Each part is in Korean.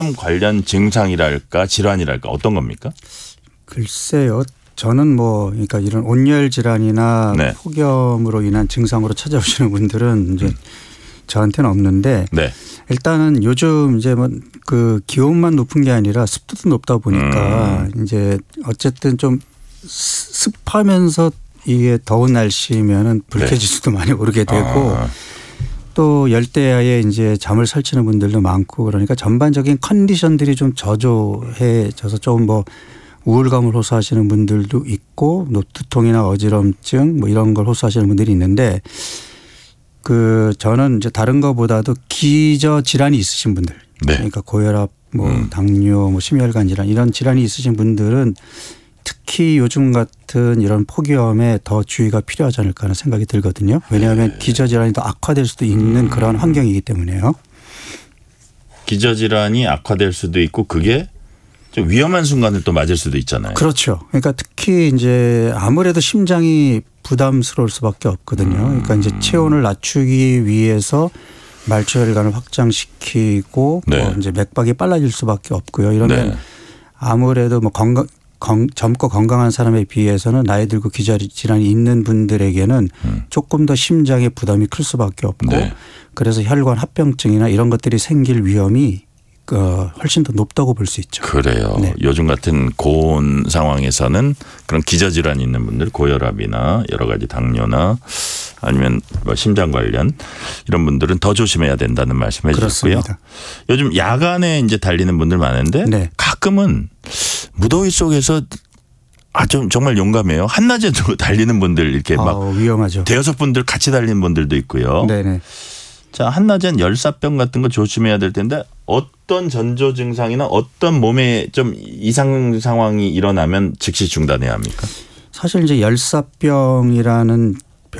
관련 증상이랄까 질환이랄까 어떤 겁니까? 글쎄요. 저는 그러니까 이런 온열 질환이나 네. 폭염으로 인한 증상으로 찾아오시는 분들은 이제 저한테는 없는데 네. 일단은 요즘 이제 그 기온만 높은 게 아니라 습도도 높다 보니까 이제 어쨌든 좀 습하면서 이게 더운 날씨면은 불쾌지수도 많이 오르게 되고 또 열대야에 이제 잠을 설치는 분들도 많고 그러니까 전반적인 컨디션들이 좀 저조해져서 좀 우울감을 호소하시는 분들도 있고 두통이나 어지럼증 이런 걸 호소하시는 분들이 있는데 저는 이제 다른 것보다도 기저 질환이 있으신 분들 네. 그러니까 고혈압 당뇨 심혈관 질환 이런 질환이 있으신 분들은 특히 요즘 같은 이런 폭염에 더 주의가 필요하지 않을까 하는 생각이 들거든요. 왜냐하면 기저 질환이 더 악화될 수도 있는 그런 환경이기 때문에요. 기저 질환이 악화될 수도 있고 그게 좀 위험한 순간을 또 맞을 수도 있잖아요. 그렇죠. 그러니까 특히 이제 아무래도 심장이 부담스러울 수밖에 없거든요. 그러니까 이제 체온을 낮추기 위해서 말초혈관을 확장시키고 네. 이제 맥박이 빨라질 수밖에 없고요. 이러면 네. 아무래도 젊고 건강한 사람에 비해서는 나이 들고 기저 질환이 있는 분들에게는 조금 더 심장의 부담이 클 수밖에 없고 네. 그래서 혈관 합병증이나 이런 것들이 생길 위험이 훨씬 더 높다고 볼 수 있죠. 그래요. 네. 요즘 같은 고온 상황에서는 그런 기저질환이 있는 분들 고혈압이나 여러 가지 당뇨나 아니면 심장 관련 이런 분들은 더 조심해야 된다는 말씀해 주셨고요. 요즘 야간에 이제 달리는 분들 많은데 네. 가끔은 무더위 속에서 좀 정말 용감해요. 한낮에도 달리는 분들 이렇게 막 위험하죠. 대여섯 분들 같이 달리는 분들도 있고요. 네네. 자, 한낮엔 열사병 같은 거 조심해야 될 텐데 어떤 전조 증상이나 어떤 몸에 좀 이상 상황이 일어나면 즉시 중단해야 합니까? 사실 이제 열사병이라는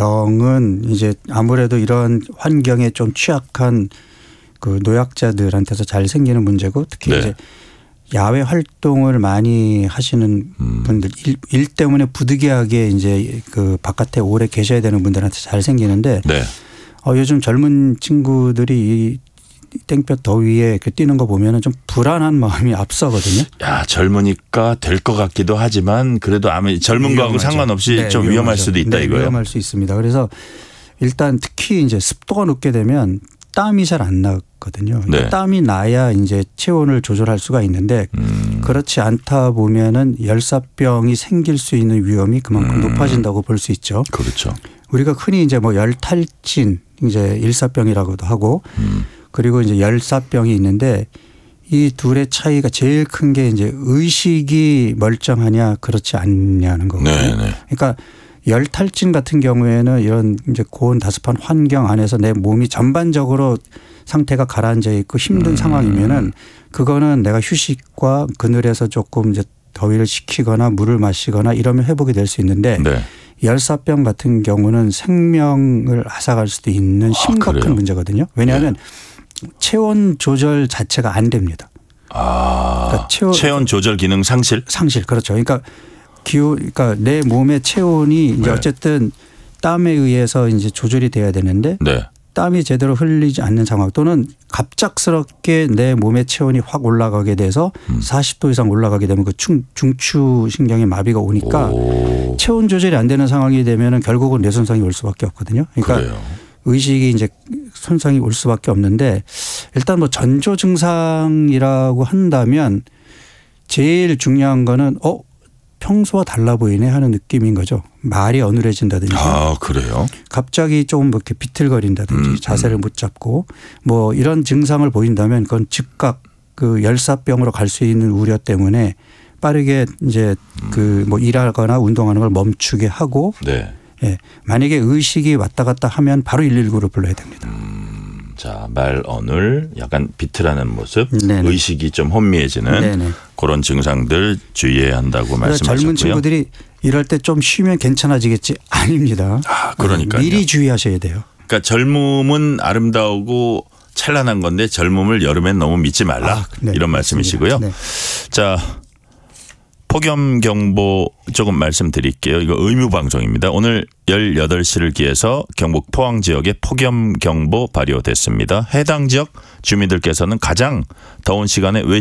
병은 이제 아무래도 이런 환경에 좀 취약한 그 노약자들한테서 잘 생기는 문제고 특히 네. 이제 야외 활동을 많이 하시는 분들 일 때문에 부득이하게 이제 그 바깥에 오래 계셔야 되는 분들한테 잘 생기는데 네. 요즘 젊은 친구들이 이 땡볕 더위에 뛰는 거 보면은 좀 불안한 마음이 앞서거든요. 야, 젊으니까 될 것 같기도 하지만 그래도 아마 젊은 거하고 상관없이 네, 좀 위험할 수도 있다 이거예요. 위험할 수 있습니다. 그래서 일단 특히 이제 습도가 높게 되면 땀이 잘 안 나거든요. 네. 땀이 나야 이제 체온을 조절할 수가 있는데 그렇지 않다 보면은 열사병이 생길 수 있는 위험이 그만큼 높아진다고 볼 수 있죠. 그렇죠. 우리가 흔히 이제 열탈진 이제 일사병이라고도 하고 그리고 이제 열사병이 있는데 이 둘의 차이가 제일 큰 게 이제 의식이 멀쩡하냐 그렇지 않냐는 거거든요. 네네. 그러니까 열탈진 같은 경우에는 이런 이제 고온 다습한 환경 안에서 내 몸이 전반적으로 상태가 가라앉아 있고 힘든 상황이면은 그거는 내가 휴식과 그늘에서 조금 이제 더위를 식히거나 물을 마시거나 이러면 회복이 될 수 있는데 네. 열사병 같은 경우는 생명을 앗아갈 수도 있는 심각한 문제거든요. 왜냐하면 체온 조절 자체가 안 됩니다. 그러니까 체온 조절 기능 상실? 상실. 그렇죠. 그러니까 그러니까 내 몸의 체온이 이제 네. 어쨌든 땀에 의해서 이제 조절이 돼야 되는데 네. 땀이 제대로 흘리지 않는 상황 또는 갑작스럽게 내 몸의 체온이 확 올라가게 돼서 40도 이상 올라가게 되면 그 중추신경의 마비가 오니까 체온 조절이 안 되는 상황이 되면은 결국은 뇌손상이 올 수밖에 없거든요. 그러니까 그래요. 의식이 이제 손상이 올 수밖에 없는데 일단 전조 증상이라고 한다면 제일 중요한 거는 평소와 달라 보이네 하는 느낌인 거죠. 말이 어눌해진다든지. 그래요? 갑자기 조금 이렇게 비틀거린다든지 자세를 못 잡고 이런 증상을 보인다면 그건 즉각 그 열사병으로 갈 수 있는 우려 때문에 빠르게 이제 일하거나 운동하는 걸 멈추게 하고 네. 예. 만약에 의식이 왔다 갔다 하면 바로 119를 불러야 됩니다. 자, 말 어눌, 약간 비틀하는 모습, 네네. 의식이 좀 혼미해지는 네네. 그런 증상들 주의해야 한다고 말씀하셨고요. 젊은 친구들이 이럴 때 좀 쉬면 괜찮아지겠지 아닙니다. 그러니까요. 미리 주의하셔야 돼요. 그러니까 젊음은 아름다우고 찬란한 건데 젊음을 여름엔 너무 믿지 말라 네. 이런 말씀이시고요. 네. 자, 폭염 경보 조금 말씀드릴게요. 이거 의무 방송입니다. 오늘 18시를 기해서 경북 포항 지역에 폭염 경보 발효됐습니다. 해당 지역 주민들께서는 가장 더운 시간에